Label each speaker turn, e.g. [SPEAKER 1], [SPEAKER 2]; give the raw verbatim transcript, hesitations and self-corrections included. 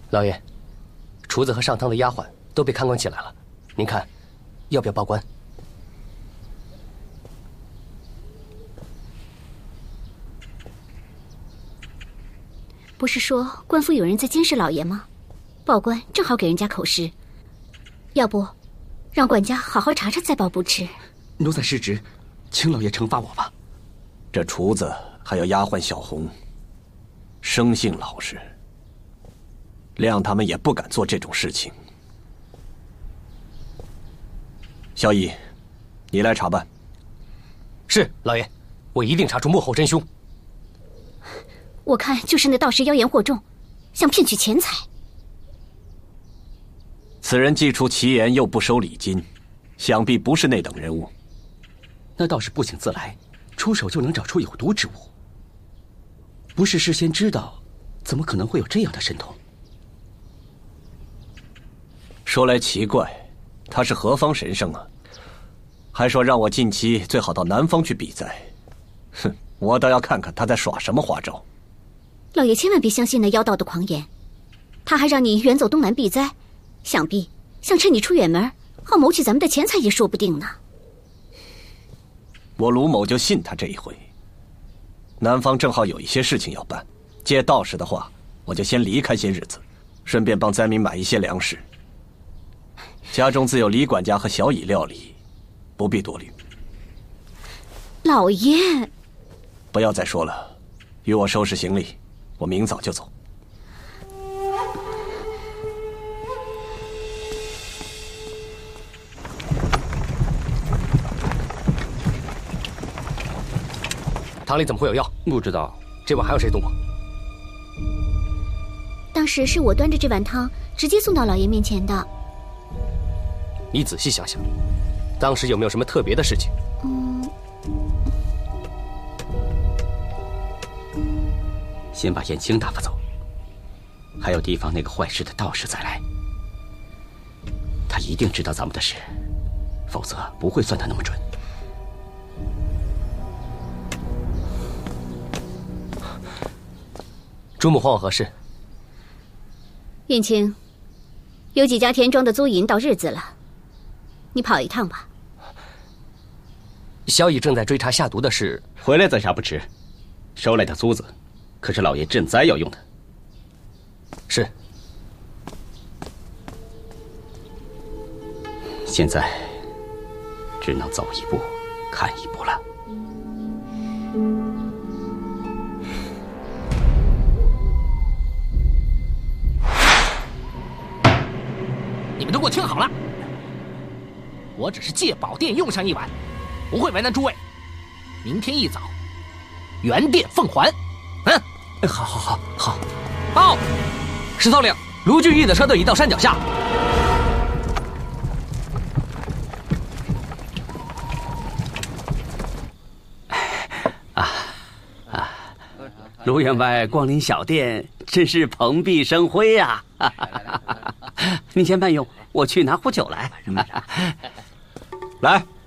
[SPEAKER 1] 老爷，厨子和上汤的丫鬟都被看管起来了，您看，要不要报官？
[SPEAKER 2] 不是说官府有人在监视老爷吗？报官正好给人家口实，要不让管家好好查查再报不迟。
[SPEAKER 3] 奴才失职，请老爷惩罚我吧。
[SPEAKER 4] 这厨子还有丫鬟小红，生性老实，谅他们也不敢做这种事情。萧逸，你来查办。
[SPEAKER 1] 是老爷，我一定查出幕后真凶。
[SPEAKER 2] 我看就是那道士妖言惑众，想骗取钱财。
[SPEAKER 4] 此人既出奇言，又不收礼金，想必不是那等人物。
[SPEAKER 3] 那道士不请自来，出手就能找出有毒之物，不是事先知道，怎么可能会有这样的神通？
[SPEAKER 4] 说来奇怪，他是何方神圣啊？还说让我近期最好到南方去避灾，哼，我倒要看看他在耍什么花招。
[SPEAKER 2] 老爷千万别相信那妖道的狂言，他还让你远走东南避灾，想必想趁你出远门，好谋取咱们的钱财也说不定呢。
[SPEAKER 4] 我卢某就信他这一回。南方正好有一些事情要办，借道士的话，我就先离开些日子，顺便帮灾民买一些粮食。家中自有李管家和小乙料理，不必多虑。
[SPEAKER 2] 老爷，
[SPEAKER 4] 不要再说了，与我收拾行李，我明早就走。
[SPEAKER 1] 汤里怎么会有药？
[SPEAKER 3] 不知道。
[SPEAKER 1] 这碗还有谁动过？
[SPEAKER 2] 当时是我端着这碗汤直接送到老爷面前的。
[SPEAKER 1] 你仔细想想，当时有没有什么特别的事情？
[SPEAKER 2] 嗯。
[SPEAKER 3] 先把燕青打发走，还有提防那个坏事的道士再来。他一定知道咱们的事，否则不会算得那么准。
[SPEAKER 1] 朱母唤我何事？
[SPEAKER 2] 燕青，有几家田庄的租银到日子了，你跑一趟吧。
[SPEAKER 1] 萧逸正在追查下毒的事，
[SPEAKER 3] 回来再查不迟。收来的租子，可是老爷赈灾要用的。
[SPEAKER 1] 是。
[SPEAKER 3] 现在只能走一步看一步了。
[SPEAKER 5] 你们都给我听好了，我只是借宝殿用上一晚，不会为难诸位。明天一早，原殿奉还。嗯，
[SPEAKER 3] 好，好，好，好。
[SPEAKER 5] 报，石头岭卢俊义的车队已到山脚下。
[SPEAKER 3] 啊啊！卢员外光临小店，真是蓬荜生辉呀！您先慢用，我去拿壶酒来。
[SPEAKER 4] 来。